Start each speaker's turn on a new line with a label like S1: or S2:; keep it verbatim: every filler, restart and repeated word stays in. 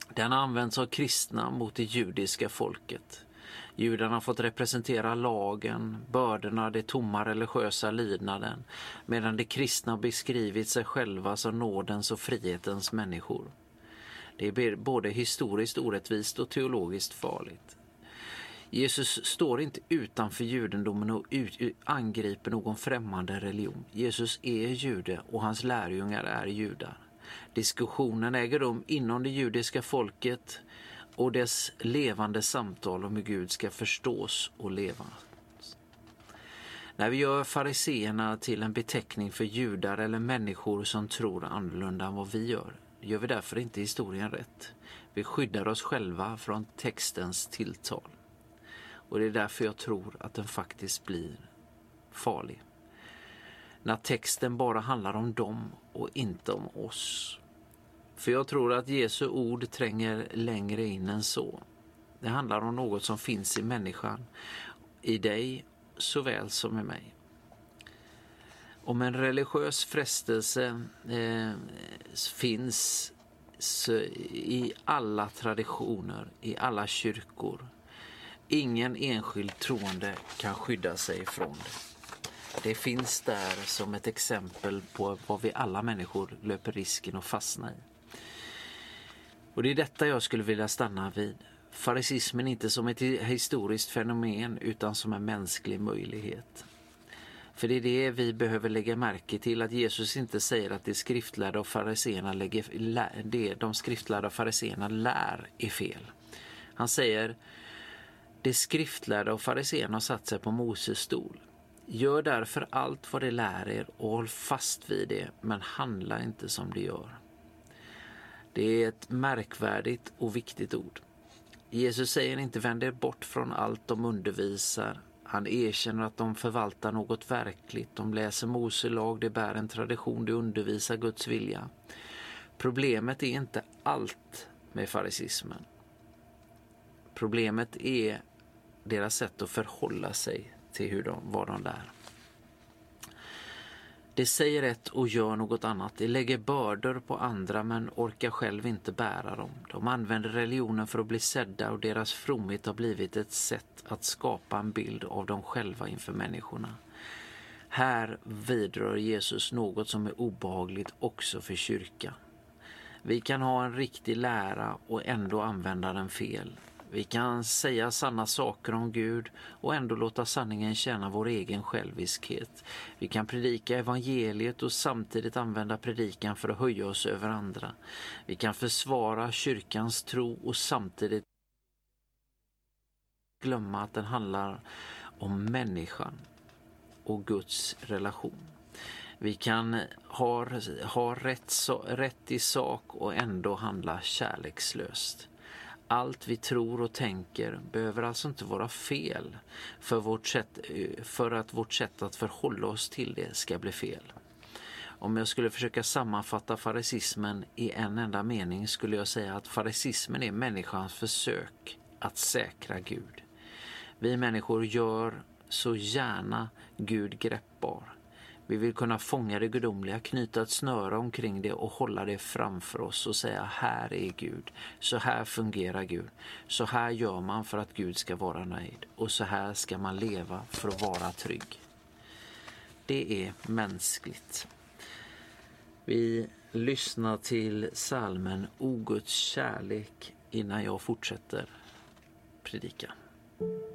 S1: Den används av kristna mot det judiska folket. Judarna har fått representera lagen, bördorna, det tomma religiösa lydnaden, medan de kristna har beskrivit sig själva som nådens och frihetens människor. Det är både historiskt orättvist och teologiskt farligt. Jesus står inte utanför judendomen och angriper någon främmande religion. Jesus är jude och hans lärjungar är judar. Diskussionen äger rum inom det judiska folket och dess levande samtal om hur Gud ska förstås och leva. När vi gör fariseerna till en beteckning för judar eller människor som tror annorlunda än vad vi gör, gör vi därför inte historien rätt. Vi skyddar oss själva från textens tilltal. Och det är därför jag tror att den faktiskt blir farlig. När texten bara handlar om dem och inte om oss. För jag tror att Jesu ord tränger längre in än så. Det handlar om något som finns i människan, i dig såväl som i mig. Om en religiös frestelse eh, finns i alla traditioner, i alla kyrkor. Ingen enskild troende kan skydda sig från det. Det finns där som ett exempel på vad vi alla människor löper risken att fastna i. Och det är detta jag skulle vilja stanna vid. Farisismen inte som ett historiskt fenomen utan som en mänsklig möjlighet. För det är det vi behöver lägga märke till, att Jesus inte säger att det skriftlärda och fariseerna lägger, det de skriftlärda och fariseerna lär är fel. Han säger: det skriftlärda och fariseerna har satt sig på Moses stol. Gör därför allt vad det lär er och håll fast vid det, men handla inte som det gör. Det är ett märkvärdigt och viktigt ord. Jesus säger inte vänd er bort från allt de undervisar. Han erkänner att de förvaltar något verkligt. De läser Mose lag, det bär en tradition, det undervisar Guds vilja. Problemet är inte allt med farisismen. Problemet är deras sätt att förhålla sig till hur de, vad de lär. Det säger ett och gör något annat. Det lägger bördor på andra men orkar själv inte bära dem. De använder religionen för att bli sedda och deras fromhet har blivit ett sätt att skapa en bild av dem själva inför människorna. Här vidrör Jesus något som är obehagligt också för kyrkan. Vi kan ha en riktig lära och ändå använda den fel. Vi kan säga sanna saker om Gud och ändå låta sanningen tjäna vår egen själviskhet. Vi kan predika evangeliet och samtidigt använda predikan för att höja oss över andra. Vi kan försvara kyrkans tro och samtidigt glömma att den handlar om människan och Guds relation. Vi kan ha, ha rätt, rätt i sak och ändå handla kärlekslöst. Allt vi tror och tänker behöver alltså inte vara fel för, vårt sätt, för att vårt sätt att förhålla oss till det ska bli fel. Om jag skulle försöka sammanfatta farisismen i en enda mening skulle jag säga att farisismen är människans försök att säkra Gud. Vi människor gör så gärna Gud greppbar. Vi vill kunna fånga det gudomliga, knyta ett snöre omkring det och hålla det framför oss och säga här är Gud, så här fungerar Gud, så här gör man för att Gud ska vara nöjd och så här ska man leva för att vara trygg. Det är mänskligt. Vi lyssnar till psalmen O Guds kärlek innan jag fortsätter predika.